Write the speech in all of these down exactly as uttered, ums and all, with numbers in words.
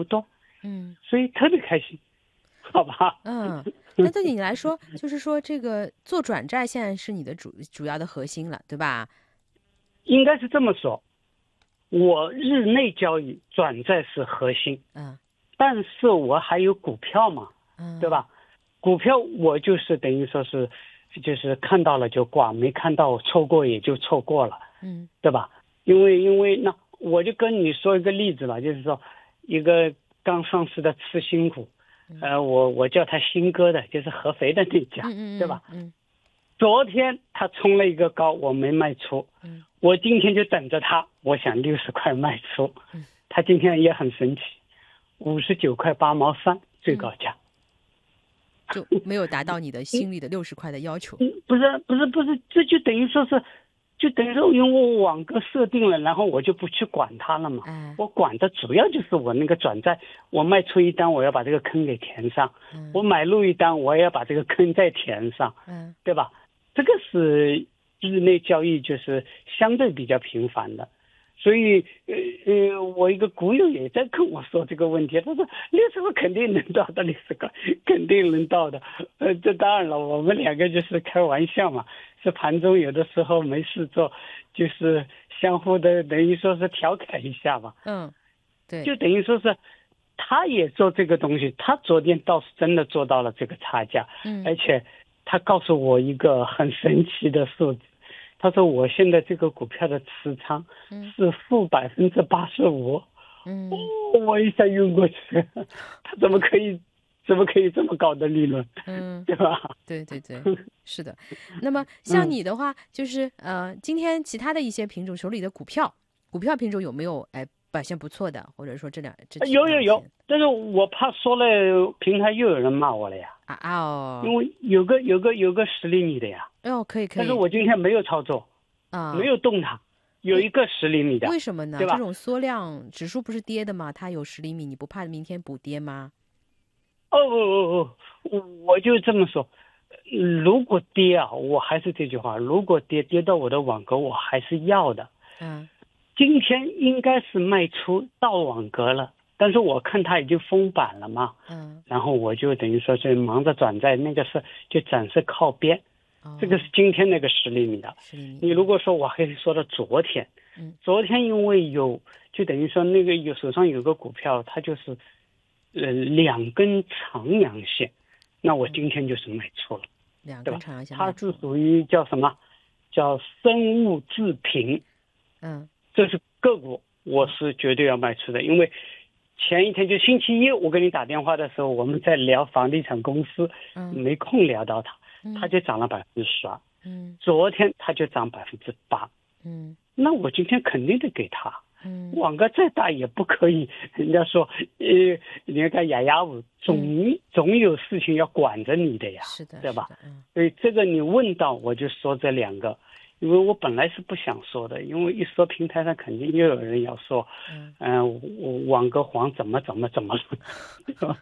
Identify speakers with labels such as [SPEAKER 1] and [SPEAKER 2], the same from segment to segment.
[SPEAKER 1] 不动，
[SPEAKER 2] 嗯
[SPEAKER 1] 所以特别开心，好吧？
[SPEAKER 2] 嗯，那对你来说，就是说这个做转债现在是你的主主要的核心了，对吧？
[SPEAKER 1] 应该是这么说，我日内交易转债是核心，
[SPEAKER 2] 嗯
[SPEAKER 1] 但是我还有股票嘛，
[SPEAKER 2] 嗯，
[SPEAKER 1] 对吧？股票我就是等于说是，就是看到了就挂，没看到错过也就错过了，
[SPEAKER 2] 嗯
[SPEAKER 1] 对吧？因为因为那我就跟你说一个例子吧，就是说一个刚上市的次新股，呃，我我叫它新哥的，就是合肥的那家，
[SPEAKER 2] 嗯嗯
[SPEAKER 1] 对吧？
[SPEAKER 2] 嗯
[SPEAKER 1] 昨天它冲了一个高，我没卖出，
[SPEAKER 2] 嗯
[SPEAKER 1] 我今天就等着它，我想六十块卖出
[SPEAKER 2] 嗯，
[SPEAKER 1] 它今天也很神奇，五十九块八毛三最高价。
[SPEAKER 2] 就没有达到你的心里的六十块的要求。
[SPEAKER 1] 嗯，不是不是不是，这就等于说是，就等于说因为我网格设定了，然后我就不去管它了嘛。
[SPEAKER 2] 哎，
[SPEAKER 1] 我管的主要就是我那个转债，我卖出一单，我要把这个坑给填上；
[SPEAKER 2] 嗯
[SPEAKER 1] 我买入一单，我也要把这个坑再填上，
[SPEAKER 2] 嗯
[SPEAKER 1] 对吧？这个是日内交易，就是相对比较频繁的。所以，呃呃，我一个股友也在跟我说这个问题，他说六十块肯定能到的，六十块肯定能到的。呃，这当然了，我们两个就是开玩笑嘛，是盘中有的时候没事做，就是相互的等于说是调侃一下嘛。
[SPEAKER 2] 嗯，对，
[SPEAKER 1] 就等于说是，他也做这个东西，他昨天倒是真的做到了这个差价，
[SPEAKER 2] 嗯
[SPEAKER 1] 而且他告诉我一个很神奇的数字。他说我现在这个股票的持仓是负百分之八十五，
[SPEAKER 2] 嗯，
[SPEAKER 1] 我一下晕过去，他怎么可以，怎么可以这么高的利润？
[SPEAKER 2] 嗯，
[SPEAKER 1] 对吧？
[SPEAKER 2] 对对对，是的。那么像你的话，就是呃，今天其他的一些品种手里的股票，股票品种有没有哎表现不错的，或者说这两这
[SPEAKER 1] 有有有
[SPEAKER 2] 两天，
[SPEAKER 1] 但是我怕说了平台又有人骂我了呀，
[SPEAKER 2] 啊啊哦，
[SPEAKER 1] 因为有个有个有个十厘米的呀，
[SPEAKER 2] 哎呦，可以可以，
[SPEAKER 1] 但是我今天没有操作，
[SPEAKER 2] 啊，
[SPEAKER 1] 没有动它，有一个十厘米的，
[SPEAKER 2] 为什么呢？
[SPEAKER 1] 对吧？
[SPEAKER 2] 这种缩量指数不是跌的吗？它有十厘米，你不怕明天补跌吗？
[SPEAKER 1] 哦哦哦哦，我就这么说，如果跌啊，我还是这句话，如果跌跌到我的网格，我还是要的。
[SPEAKER 2] 嗯
[SPEAKER 1] 今天应该是卖出到网格了，但是我看它已经封板了嘛，
[SPEAKER 2] 嗯，
[SPEAKER 1] 然后我就等于说是忙着转债，那个是就暂时靠边。
[SPEAKER 2] 哦，
[SPEAKER 1] 这个是今天那个十厘米的。
[SPEAKER 2] 十厘米，
[SPEAKER 1] 你如果说我还是说到昨天，
[SPEAKER 2] 嗯，
[SPEAKER 1] 昨天因为有就等于说那个有手上有个股票，它就是呃两根长阳线，那我今天就是卖出了，对吧？
[SPEAKER 2] 两根长阳线
[SPEAKER 1] 它
[SPEAKER 2] 卖出
[SPEAKER 1] 是属于叫什么？叫生物制品，
[SPEAKER 2] 嗯
[SPEAKER 1] 这是个股，我是绝对要卖出的，因为前一天就星期一我给你打电话的时候，我们在聊房地产公司，
[SPEAKER 2] 嗯
[SPEAKER 1] 没空聊到它，
[SPEAKER 2] 嗯
[SPEAKER 1] 它就涨了百分之十二，
[SPEAKER 2] 嗯
[SPEAKER 1] 昨天它就涨百分之八，
[SPEAKER 2] 嗯
[SPEAKER 1] 那我今天肯定得给它。
[SPEAKER 2] 嗯
[SPEAKER 1] 网格再大也不可以，人家说，呃，你看雅雅舞总、
[SPEAKER 2] 嗯
[SPEAKER 1] 总有事情要管着你的呀，
[SPEAKER 2] 是的，
[SPEAKER 1] 对吧？
[SPEAKER 2] 是的，嗯
[SPEAKER 1] 所以这个你问到我就说这两个，因为我本来是不想说的，因为一说平台上肯定又有人要说，
[SPEAKER 2] 嗯
[SPEAKER 1] 嗯、呃，我网格黄怎么怎么怎么了，对吧？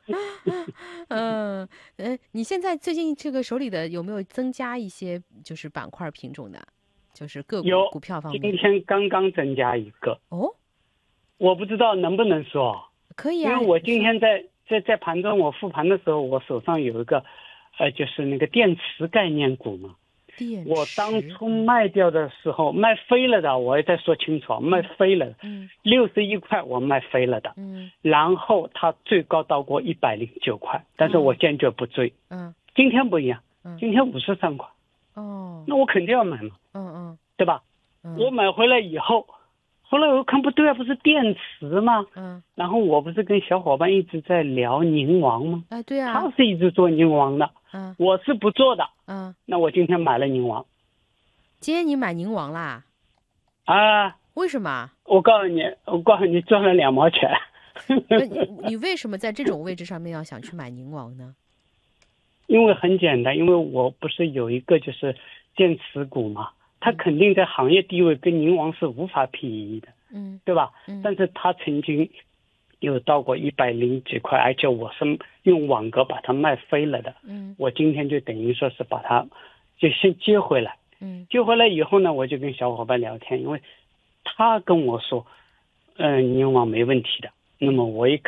[SPEAKER 2] 嗯呃，你现在最近这个手里的有没有增加一些就是板块品种的，就是个股
[SPEAKER 1] 有
[SPEAKER 2] 股票方
[SPEAKER 1] 今
[SPEAKER 2] 面？
[SPEAKER 1] 天刚刚增加一个，
[SPEAKER 2] 哦，
[SPEAKER 1] 我不知道能不能说，
[SPEAKER 2] 可以啊，
[SPEAKER 1] 因为我
[SPEAKER 2] 你说
[SPEAKER 1] 今天在在在盘中我复盘的时候，我手上有一个，呃，就是那个电池概念股嘛。
[SPEAKER 2] 电池，
[SPEAKER 1] 我当初卖掉的时候卖飞了的，我也再说清楚，卖飞了，
[SPEAKER 2] 嗯
[SPEAKER 1] 六十一块我卖飞了的，
[SPEAKER 2] 嗯
[SPEAKER 1] 然后它最高到过一百零九块，但是我坚决不追。
[SPEAKER 2] 嗯
[SPEAKER 1] 今天不一样
[SPEAKER 2] 嗯，
[SPEAKER 1] 今天五十三块，
[SPEAKER 2] 哦，
[SPEAKER 1] 那我肯定要买嘛，
[SPEAKER 2] 嗯嗯
[SPEAKER 1] 对吧？
[SPEAKER 2] 嗯，
[SPEAKER 1] 我买回来以后，后来我看不对啊，不是电池吗？
[SPEAKER 2] 嗯，
[SPEAKER 1] 然后我不是跟小伙伴一直在聊宁王吗？
[SPEAKER 2] 哎对啊
[SPEAKER 1] 他，是一直做宁王的，
[SPEAKER 2] 嗯
[SPEAKER 1] 我是不做的。
[SPEAKER 2] 嗯，
[SPEAKER 1] 那我今天买了宁王
[SPEAKER 2] 今天你买宁王啦？
[SPEAKER 1] 啊，
[SPEAKER 2] 为什么？
[SPEAKER 1] 我告诉你，我告诉你赚了两毛钱。
[SPEAKER 2] 那你你为什么在这种位置上面要想去买宁王呢？
[SPEAKER 1] 因为很简单，因为我不是有一个就是电池股嘛，它肯定在行业地位跟宁王是无法匹敌的，
[SPEAKER 2] 嗯
[SPEAKER 1] 对吧？
[SPEAKER 2] 嗯
[SPEAKER 1] 但是它曾经有到过一百零几块，而且我是用网格把它卖飞了的。
[SPEAKER 2] 嗯
[SPEAKER 1] 我今天就等于说是把它就先接回来，
[SPEAKER 2] 嗯
[SPEAKER 1] 接回来以后呢，我就跟小伙伴聊天，因为他跟我说，嗯、宁王没问题的。那么我一